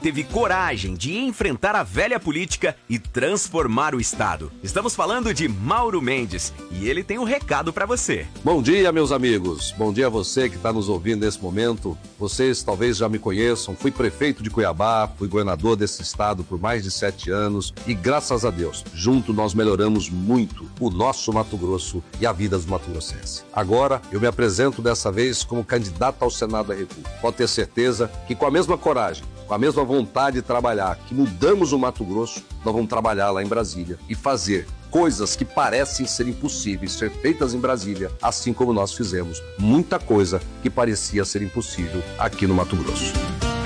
teve coragem de enfrentar a velha política e transformar o estado. Estamos falando de Mauro Mendes e ele tem um recado para você. Bom dia, meus amigos. Bom dia a você que está nos ouvindo nesse momento. Vocês talvez já me conheçam. Fui prefeito de Cuiabá, fui governador desse estado por mais de 7 anos e, graças a Deus, junto nós melhoramos muito o nosso Mato Grosso e a vida dos mato-grossenses. Agora, eu me apresento dessa vez como candidato ao Senado da República. Pode ter certeza que com a mesma coragem, com a mesma vontade de trabalhar, que mudamos o Mato Grosso, nós vamos trabalhar lá em Brasília e fazer coisas que parecem ser impossíveis ser feitas em Brasília, assim como nós fizemos muita coisa que parecia ser impossível aqui no Mato Grosso.